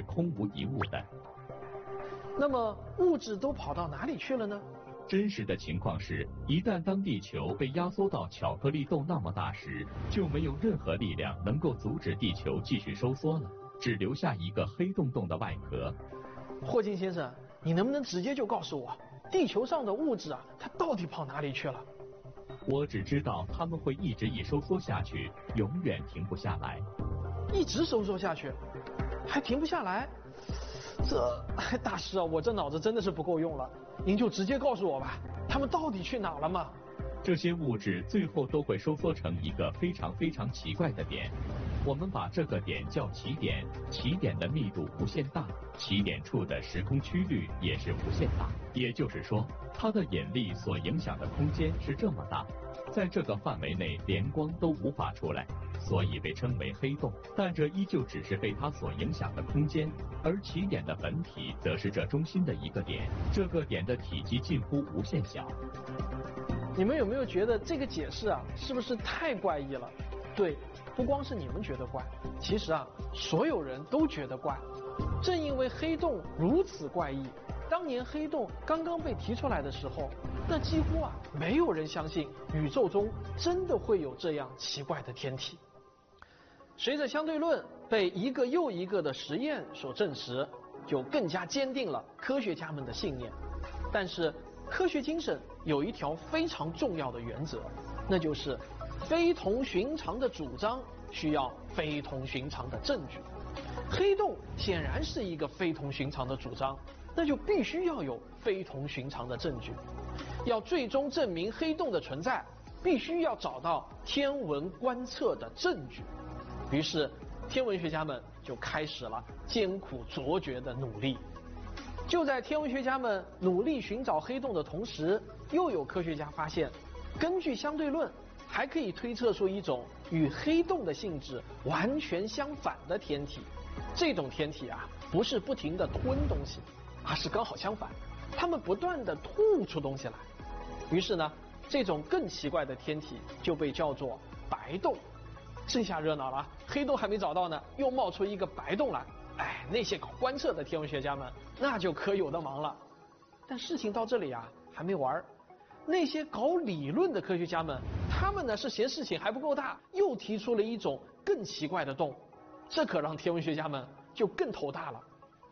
空无一物的。 那么物质都跑到哪里去了呢？ 真实的情况是，一旦当地球被压缩到巧克力豆那么大时，就没有任何力量能够阻止地球继续收缩了，只留下一个黑洞洞的外壳。 霍金先生，你能不能直接就告诉我，地球上的物质啊，它到底跑哪里去了？ 我只知道它们会一直收缩下去，永远停不下来。 一直收缩下去，还停不下来？大师啊，我这脑子真的是不够用了，您就直接告诉我吧，它们到底去哪了吗？ 这些物质最后都会收缩成一个非常非常奇怪的点，我们把这个点叫起点，起点的密度无限大，起点处的时空曲率也是无限大，也就是说，它的引力所影响的空间是这么大，在这个范围内连光都无法出来，所以被称为黑洞。但这依旧只是被它所影响的空间，而起点的本体则是这中心的一个点，这个点的体积近乎无限小。 你们有没有觉得这个解释啊，是不是太怪异了？对，不光是你们觉得怪，其实啊，所有人都觉得怪。正因为黑洞如此怪异，当年黑洞刚刚被提出来的时候，那几乎啊没有人相信宇宙中真的会有这样奇怪的天体。随着相对论被一个又一个的实验所证实，就更加坚定了科学家们的信念。但是科学精神有一条非常重要的原则，那就是非同寻常的主张需要非同寻常的证据。黑洞显然是一个非同寻常的主张，那就必须要有非同寻常的证据。要最终证明黑洞的存在，必须要找到天文观测的证据。于是天文学家们就开始了艰苦卓绝的努力。就在天文学家们努力寻找黑洞的同时，又有科学家发现，根据相对论，还可以推测出一种与黑洞的性质完全相反的天体。这种天体啊，不是不停地吞东西，而是刚好相反，它们不断地吐出东西来。于是呢，这种更奇怪的天体就被叫做白洞。这下热闹了，黑洞还没找到呢，又冒出一个白洞来。那些搞观测的天文学家们那就可有的忙了。但事情到这里啊还没完，那些搞理论的科学家们，他们呢是嫌事情还不够大，又提出了一种更奇怪的洞，这可让天文学家们就更头大了。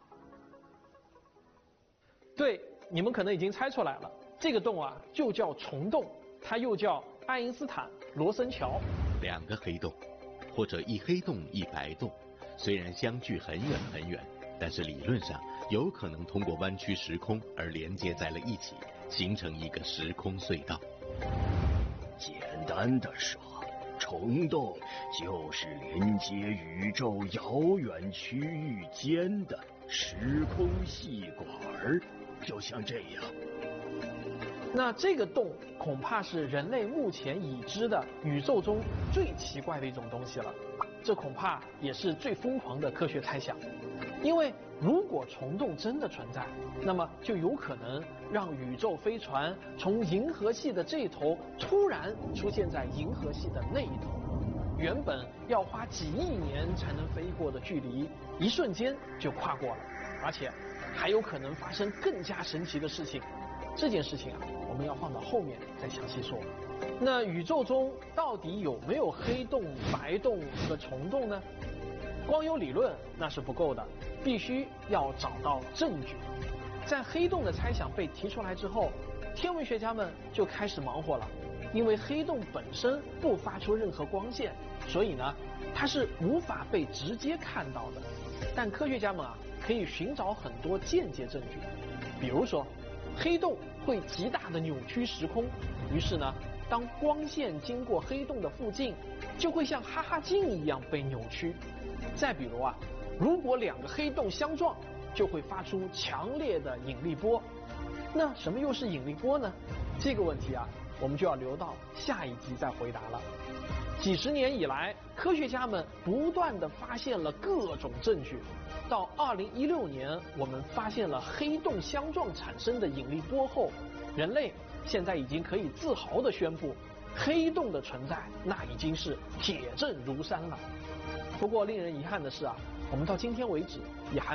对，你们可能已经猜出来了，这个洞啊就叫虫洞，它又叫爱因斯坦罗森桥。 两个黑洞，或者一黑洞一白洞，虽然相距很远很远，但是理论上有可能通过弯曲时空而连接在了一起，形成一个时空隧道。 简单的说，虫洞就是连接宇宙遥远区域间的时空细管，就像这样。 那这个洞恐怕是人类目前已知的宇宙中最奇怪的一种东西了，这恐怕也是最疯狂的科学猜想。因为如果虫洞真的存在，那么就有可能让宇宙飞船从银河系的这一头突然出现在银河系的那一头，原本要花几亿年才能飞过的距离，一瞬间就跨过了，而且还有可能发生更加神奇的事情。这件事情啊，我们要放到后面再详细说。那宇宙中到底有没有黑洞、白洞和虫洞呢？光有理论那是不够的，必须要找到证据。在黑洞的猜想被提出来之后，天文学家们就开始忙活了。因为黑洞本身不发出任何光线，所以呢，它是无法被直接看到的。但科学家们啊，可以寻找很多间接证据，比如说，黑洞会极大的扭曲时空，于是呢，当光线经过黑洞的附近，就会像哈哈镜一样被扭曲。再比如啊，如果两个黑洞相撞，就会发出强烈的引力波。那什么又是引力波呢？这个问题啊，我们就要留到下一集再回答了。几十年以来，科学家们不断地发现了各种证据。到2016年，我们发现了黑洞相撞产生的引力波后，人类现在已经可以自豪地宣布，黑洞的存在那已经是铁证如山了。不过令人遗憾的是啊，我们到今天为止也还